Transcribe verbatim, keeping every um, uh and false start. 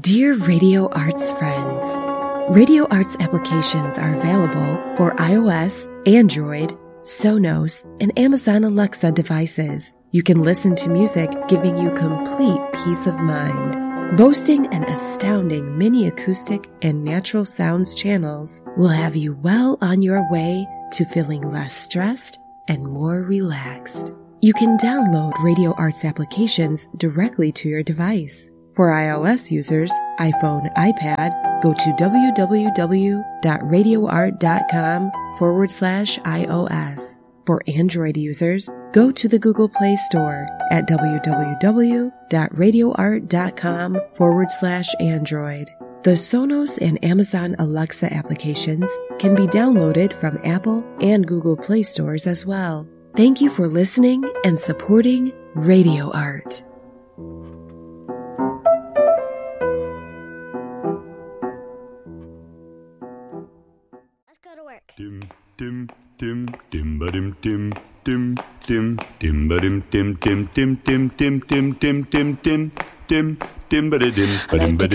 Dear Radio Arts friends, Radio Arts applications are available for iOS, Android, Sonos, and Amazon Alexa devices. You can listen to music giving you complete peace of mind. Boasting an astounding mini acoustic and natural sounds channels will have you well on your way to feeling less stressed and more relaxed. You can download Radio Arts applications directly to your device. For iOS users, iPhone, iPad, go to www.radioart.com forward slash iOS. For Android users, go to the Google Play Store at www.radioart.com forward slash Android. The Sonos and Amazon Alexa applications can be downloaded from Apple and Google Play stores as well. Thank you for listening and supporting Radio Art. Dim dim dim dim ba dim dim dim dim dim ba dim dim dim dim dim dim dim dim dim dim dim dim ba dim ba dim ba dim